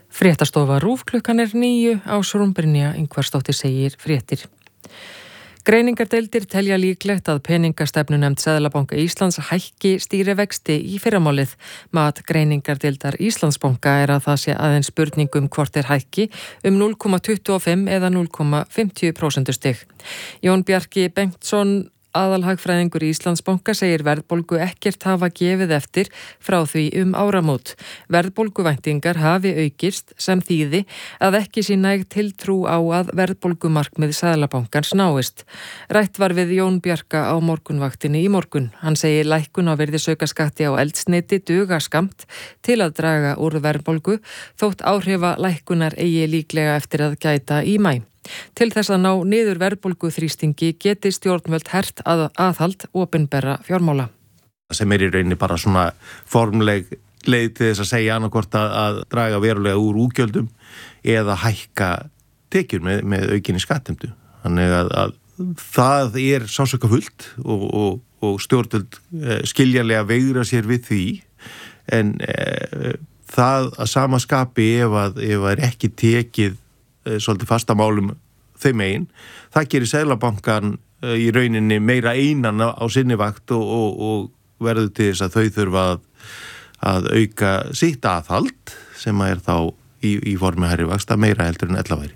Fréttastofa RÚV klukkan 9 á Brynja Ingvarsdóttir segir fréttir. Greiningardeildir telja líklegt að peningastefnunefnd Seðlabanka Íslands hækki stýrivexti í fyrramálið. Mat greiningardeildar Íslandsbanka að það sé aðeins spurning hvort hækki 0,25 eða 0,50% stig. Jón Bjarki Bengtsson, aðalhagfræðingur Íslandsbanka, segir verðbólgu ekkert hafa gefið eftir frá því áramót. Verðbólguvæntingar hafi aukist sem þýði að ekki sé næg tiltrú á að verðbólgumarkmið Seðlabankans náist. Rætt var við Jón Bjarka á morgunvaktinni í morgun. Hann segir lækkun á virðisaukaskatti á eldsneyti duga skammt til að draga úr verðbólgu þótt áhrifa lækkunar eigi líklega eftir að gæta í maí. Til þess að ná niður verðbólguþrýstingi geti stjórnvöld hert aðhald opinberra fjármála. Sem í rauninni bara svona formleg leið til þess að segja annarkvort að draga verulega úr útgjöldum eða hækka tekjur með aukinni skattheimtu. Þannig að það sásökafullt og stjórnvöld skiljanlega veigra sér við því, en það að sama skapi ef ekki tekið svolítið fasta málum þeim einn, það gerir Seðlabankan í rauninni meira einan á sinni vakt og verður til þess að þau þurfa að auka sitt aðhald sem þá í formi hærri vaxta meira heldur en ella væri.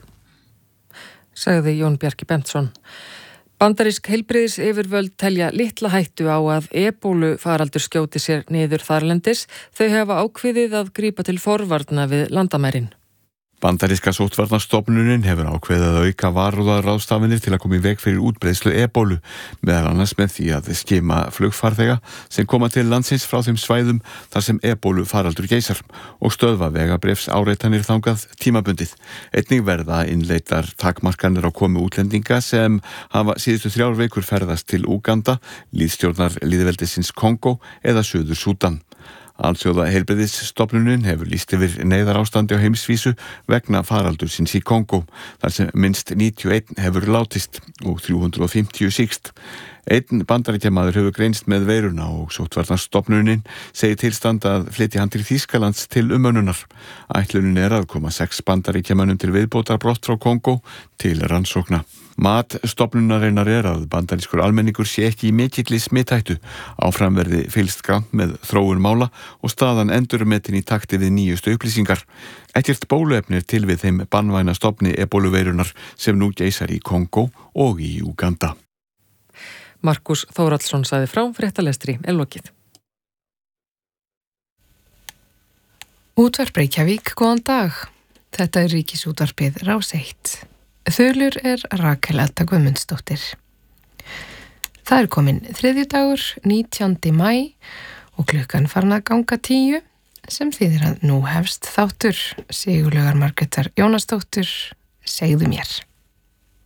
Sagði Jón Bjarki Bengtsson. Bandarísk heilbrigðisyfirvöld telja litla hættu á að ebólu faraldur skjóti sér niður þarlendis. Þau hafa ákveðið að grípa til forvarna við landamærin. Bandaríska sóttvarnastofnunin hefur ákveðið að auka varúðarráðstafanir til að koma í veg fyrir útbreiðslu ebólu, meðal annars með því að skima flugfarþega sem koma til landsins frá þeim svæðum þar sem ebólu faraldur geisar og stöðva vegabréfs áreitanir þangað tímabundið. Einnig verða innleiddar takmarkanir á komu útlendinga sem hafa síðustu 3 vikur ferðast til Úganda, lýðstjórnar lýðveldisins Kongó eða Suður Súdan. Alþjóða heilbrigðisstofnunin hefur lýst yfir neyðarástandi á heimsvísu vegna faraldursins í Kongó, þar sem minnst 91 hefur látist og 350 sýkst. Einn Bandaríkjamaður hefur greinst með veiruna og sóttvarnastofnunin segir tilstand að flytja hann til Þýskalands til umönnunar. Ætlunin að koma 6 Bandaríkjamönnum til viðbótar brott frá Kongó til rannsókna. Mat stofnunarinnar að bandarískur almenningur sé ekki í mikilli smithættu. Áfram verði fylgst grannt með þróun mála og staðan endurmetin í takti við nýjustu upplýsingar. Ekkert bóluefni til við þeim banvæna stofni ebóluveirunar sem nú geisar í Kongó og í Úganda. Markus Þórhallsson sagði frá, fréttalestri lokið. Útvarp Reykjavík, góðan dag. Þetta Ríkisútvarpið Rás 1. Þulur Rakel Edda Guðmundsdóttir. Það komin þriðjudagur, 19. maí og klukkan farin að ganga 10 sem þýðir að nú hefst þáttur Sigurlaugar Margrétar Jónasdóttur Segðu mér.